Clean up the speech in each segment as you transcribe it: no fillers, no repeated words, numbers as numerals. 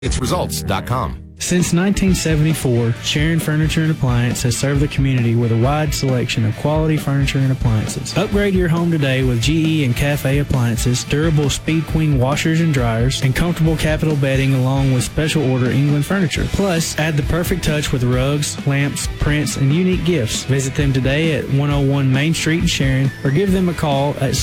Results.com. Since 1974, Sharon Furniture and Appliance has served the community with a wide selection of quality furniture and appliances. Upgrade your home today with GE and Cafe appliances, durable Speed Queen washers and dryers, and comfortable Capital bedding along with special order England furniture. Plus, add the perfect touch with rugs, lamps, prints, and unique gifts. Visit them today at 101 Main Street in Sharon or give them a call at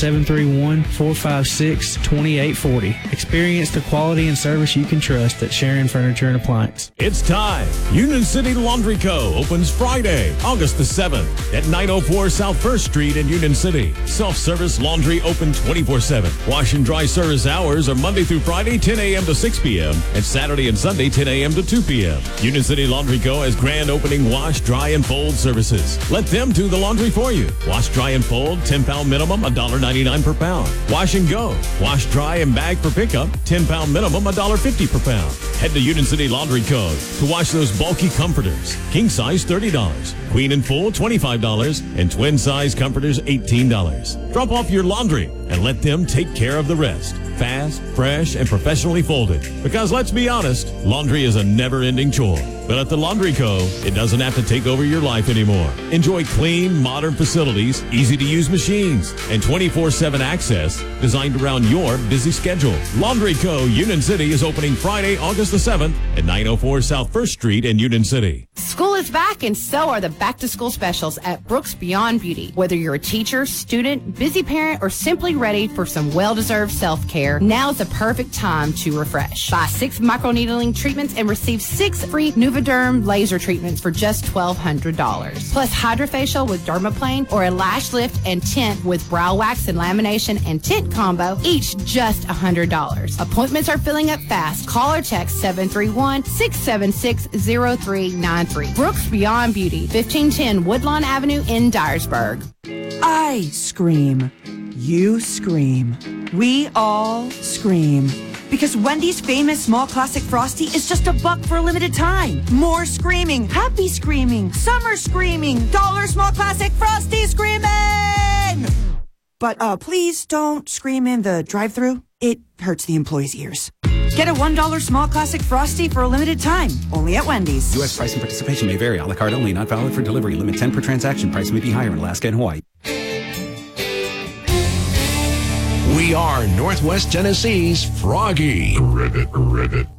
731-456-2840. Experience the quality and service you can trust at Sharon Furniture and Appliance. It's time. Union City Laundry Co. opens Friday, August the 7th at 904 South 1st Street in Union City. Self-service laundry open 24/7. Wash and dry service hours are Monday through Friday, 10 a.m. to 6 p.m. and Saturday and Sunday, 10 a.m. to 2 p.m. Union City Laundry Co. has grand opening wash, dry, and fold services. Let them do the laundry for you. Wash, dry, and fold, 10-pound minimum, $1.99 per pound. Wash and go. Wash, dry, and bag for pickup, 10-pound minimum, $1.50 per pound. Head to Union City Laundry Co. to wash those bulky comforters. King size, $30. Queen and full, $25. And twin size comforters, $18. Drop off your laundry and let them take care of the rest. Fast, fresh, and professionally folded. Because let's be honest, laundry is a never-ending chore. But at the Laundry Co., it doesn't have to take over your life anymore. Enjoy clean, modern facilities, easy-to-use machines, and 24/7 access designed around your busy schedule. Laundry Co. Union City is opening Friday, August the 7th at 904 South 1st Street in Union City. School is back, and so are the back-to-school specials at Brooks Beyond Beauty. Whether you're a teacher, student, busy parent, or simply ready for some well-deserved self-care, now's the perfect time to refresh. Buy 6 microneedling treatments and receive 6 free Nuvaderm laser treatments for just $1,200. Plus hydrofacial with Dermaplane or a lash lift and tint with brow wax and lamination and tint combo, each just $100. Appointments are filling up fast. Call or text 731-676-0393. Brooks Beyond Beauty, 1510 Woodlawn Avenue in Dyersburg. I scream. You scream. We all scream. Because Wendy's famous small classic Frosty is just $1 for a limited time. More screaming, happy screaming, summer screaming, dollar small classic Frosty screaming! But please don't scream in the drive-thru. It hurts the employees' ears. Get a $1 small classic Frosty for a limited time, only at Wendy's. U.S. price and participation may vary. A la carte only, not valid for delivery. Limit 10 per transaction. Price may be higher in Alaska and Hawaii. We are Northwest Tennessee's Froggy. Ribbit.